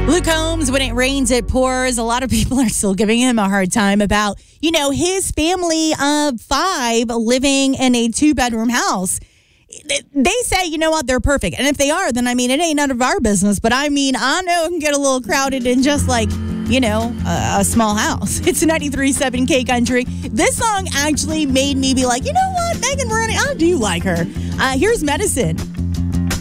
Luke Combs, when it rains, it pours. A lot of people are still giving him a hard time about, his family of 5 living in a 2-bedroom house. They say, you know what, they're perfect. And if they are, then, it ain't none of our business. But, I know it can get a little crowded in just like, a small house. It's 93.7 K Country. This song actually made me be like, you know what, Megan Moretti, I do like her. Here's Medicine.